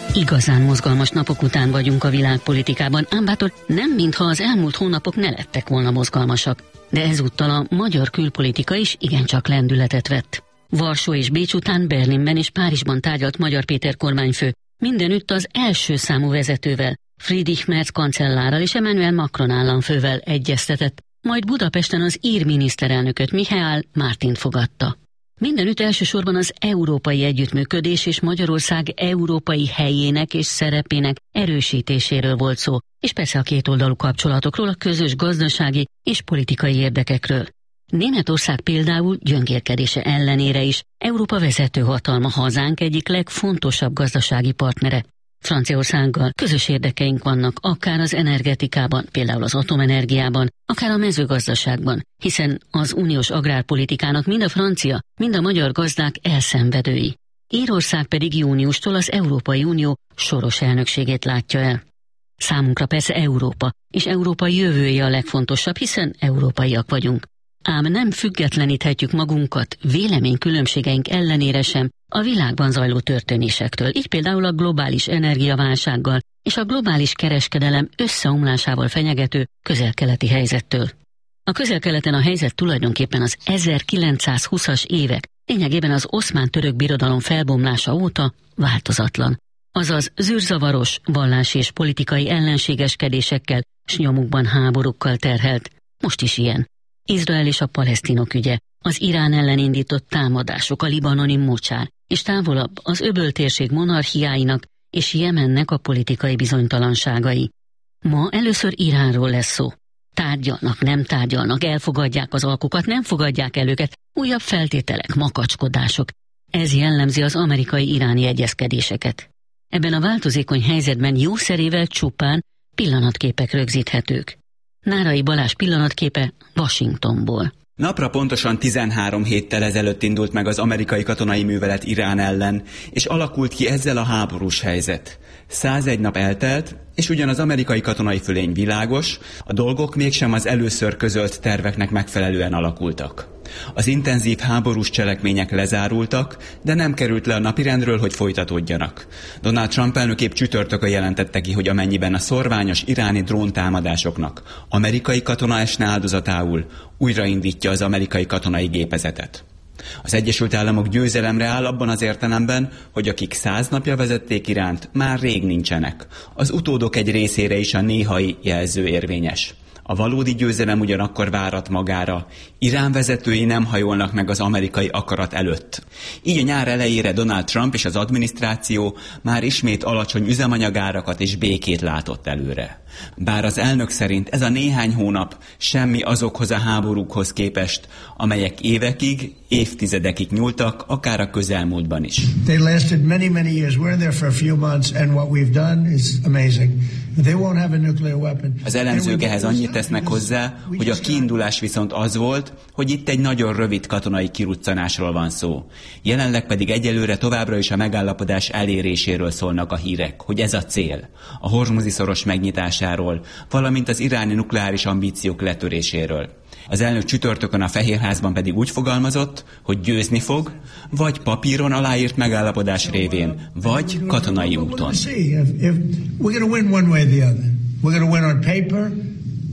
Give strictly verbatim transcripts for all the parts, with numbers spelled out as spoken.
Igazán mozgalmas napok után vagyunk a világpolitikában, ám bátor nem mintha az elmúlt hónapok ne lettek volna mozgalmasak, de ezúttal a magyar külpolitika is igencsak lendületet vett. Varsó és Bécs után Berlinben és Párizsban tárgyalt Magyar Péter kormányfő, mindenütt az első számú vezetővel, Friedrich Merz kancellárral és Emmanuel Macron államfővel egyeztetett, majd Budapesten az ír miniszterelnököt, Michael Martint fogadta. Mindenütt elsősorban az európai együttműködés és Magyarország európai helyének és szerepének erősítéséről volt szó, és persze a kétoldalú kapcsolatokról, a közös gazdasági és politikai érdekekről. Németország például gyöngérkedése ellenére is Európa vezető hatalma, hazánk egyik legfontosabb gazdasági partnere. Franciaországgal közös érdekeink vannak, akár az energetikában, például az atomenergiában, akár a mezőgazdaságban, hiszen az uniós agrárpolitikának mind a francia, mind a magyar gazdák elszenvedői. Írország pedig júniustól az Európai Unió soros elnökségét látja el. Számunkra persze Európa, és Európa jövője a legfontosabb, hiszen európaiak vagyunk. Ám nem függetleníthetjük magunkat véleménykülönbségeink ellenére sem a világban zajló történésektől, így például a globális energiaválsággal és a globális kereskedelem összeomlásával fenyegető közel-keleti helyzettől. A közel-keleten a helyzet tulajdonképpen az ezerkilencszázhúszas évek, lényegében az oszmán-török birodalom felbomlása óta változatlan. Azaz zűrzavaros, vallási és politikai ellenségeskedésekkel, s nyomukban háborúkkal terhelt. Most is ilyen. Izrael és a palesztinok ügye, az Irán ellen indított támadások, a libanoni mocsár, és távolabb az öböltérség monarchiáinak és Jemennek a politikai bizonytalanságai. Ma először Iránról lesz szó. Tárgyalnak, nem tárgyalnak, elfogadják az alkukat, nem fogadják el őket, újabb feltételek, makacskodások. Ez jellemzi az amerikai-iráni egyezkedéseket. Ebben a változékony helyzetben jószerével csupán pillanatképek rögzíthetők. Nárai Balázs pillanatképe Washingtonból. Napra pontosan tizenhárom héttel ezelőtt indult meg az amerikai katonai művelet Irán ellen, és alakult ki ezzel a háborús helyzet. százegy nap eltelt, és ugyan az amerikai katonai fölény világos, a dolgok mégsem az először közölt terveknek megfelelően alakultak. Az intenzív háborús cselekmények lezárultak, de nem került le a napirendről, hogy folytatódjanak. Donald Trump elnök épp csütörtökön jelentette ki, hogy amennyiben a szorványos iráni dróntámadásoknak amerikai katona esne áldozatául, újraindítja az amerikai katonai gépezetet. Az Egyesült Államok győzelemre áll abban az értelemben, hogy akik száz napja vezették Iránt, már rég nincsenek. Az utódok egy részére is a néhai jelző érvényes. A valódi győzelem ugyanakkor várat magára. Irán vezetői nem hajolnak meg az amerikai akarat előtt. Így a nyár elejére Donald Trump és az adminisztráció már ismét alacsony üzemanyagárakat és békét látott előre. Bár az elnök szerint ez a néhány hónap semmi azokhoz a háborúkhoz képest, amelyek évekig, évtizedekig nyúltak, akár a közelmúltban is. They lasted many, many years. We're there for a few months, and what we've done is amazing. They won't have a nuclear weapon. Az elemzők ehhez annyit tesznek hozzá, hogy a kiindulás viszont az volt, hogy itt egy nagyon rövid katonai kiruccanásról van szó. Jelenleg pedig egyelőre továbbra is a megállapodás eléréséről szólnak a hírek, hogy ez a cél. A Hormuzi szoros megnyitásáról, valamint az iráni nukleáris ambíciók letöréséről. Az elnök csütörtökön a Fehérházban pedig úgy fogalmazott, hogy győzni fog, vagy papíron aláírt megállapodás révén, vagy katonai úton.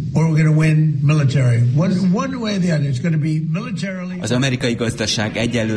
Az amerikai gazdaság egyelőre